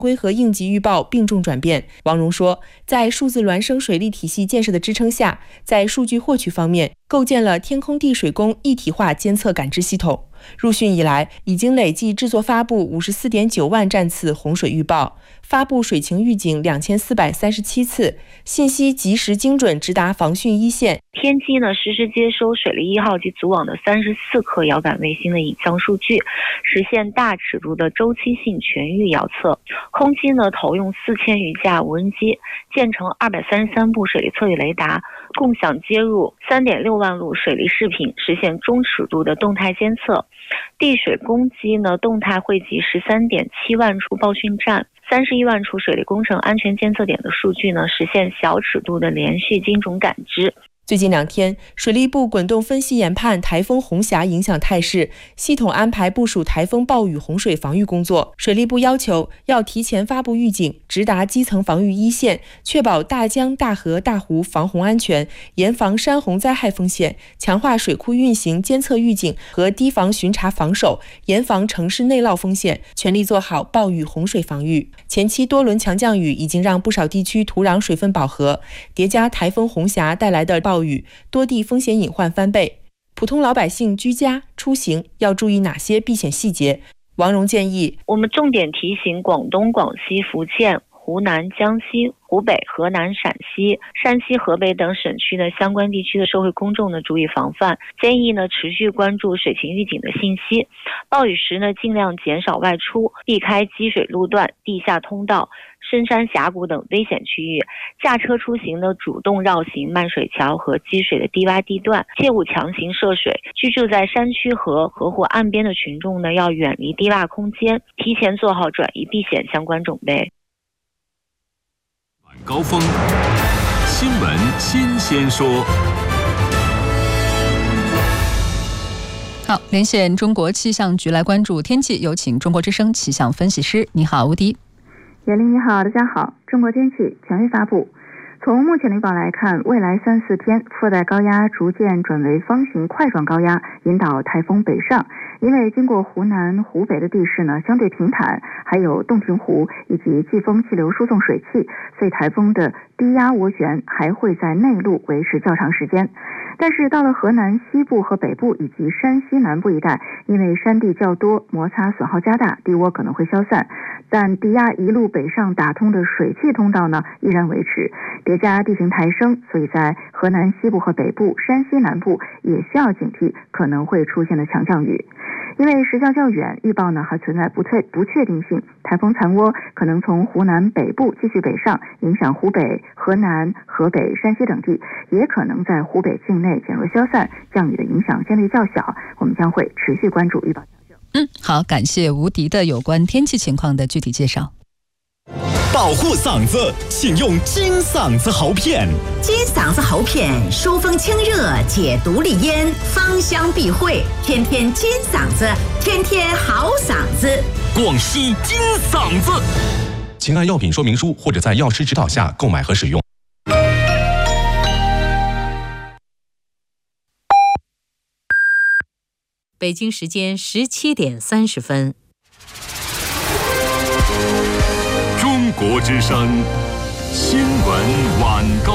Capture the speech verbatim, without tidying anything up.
规和应急预报并重转变。王荣说，在数字孪生水利体系建设的支撑下，在数据获取方面构建了天空地水工一体化监测感知系统。入汛以来，已经累计制作发布 五十四点九万站次洪水预报，发布水情预警两千四百三十七次，信息及时精准直达防汛一线。 天基呢实时接收水利一号及组网的三十四颗遥感卫星的影像数据，实现大尺度的周期性全域遥测。空基呢投用四千余架无人机，建成二百三十三部水利测域雷达，共享接入 三点六万路水利视频，实现中尺度的动态监测。地水工机呢动态汇集 十三点七万处报讯站，三十一万处水利工程安全监测点的数据呢，实现小尺度的连续精准感知。 最近两天，水利部滚动分析研判台风红霞影响态势，系统安排部署台风暴雨洪水防御工作。水利部要求要提前发布预警，直达基层防御一线，确保大江、大河、大湖防洪安全，严防山洪灾害风险，强化水库运行监测预警和堤防巡查防守，严防城市内涝风险，全力做好暴雨洪水防御。前期多轮强降雨已经让不少地区土壤水分饱和，叠加台风红霞带来的暴雨，多地风险隐患翻倍。普通老百姓居家出行要注意哪些避险细节？王荣建议， 我们重点提醒广东、广西、福建、湖南、江西、湖北、河南、陕西、山西、河北等省区的相关地区的社会公众呢，注意防范。建议呢，持续关注水情预警的信息。暴雨时呢，尽量减少外出，避开积水路段、地下通道、深山峡谷等危险区域。驾车出行呢，主动绕行漫水桥和积水的低洼地段，切勿强行涉水。居住在山区和河湖岸边的群众呢，要远离低洼空间，提前做好转移避险相关准备。 晚高峰，新闻新鲜说。 好，连线中国气象局来关注天气，有请中国之声气象分析师。你好，吴迪。 严玲你好，大家好。中国天气权威发布，从目前的预报来看，未来三四天副带高压逐渐转为方形块状高压，引导台风北上。因为经过湖南、湖北的地势呢相对平坦，还有洞庭湖以及季风气流输送水汽，所以台风的低压涡旋还会在内陆维持较长时间。但是到了河南西部和北部以及山西南部一带，因为山地较多，摩擦损耗加大，低涡可能会消散，但低压一路北上打通的水汽通道呢依然维持，叠加地形抬升，所以在河南西部和北部、山西南部也需要警惕可能会出现的强降雨。因为时较较远，预报呢还存在不确不确定性，台风残涡可能从湖南北部继续北上，影响湖北、河南、河北、山西等地，也可能在湖北境内减弱消散，降雨的影响相对较小。我们将会持续关注预报。 嗯，好，感谢吴迪的有关天气情况的具体介绍。 保护嗓子，请用金嗓子喉片。 金嗓子喉片疏风清热，解毒利咽，芳香避秽，天天金嗓子，天天好嗓子。 广西金嗓子，请按药品说明书或者在药师指导下购买和使用。 北京时间十七点三十分。 中国之声新闻晚高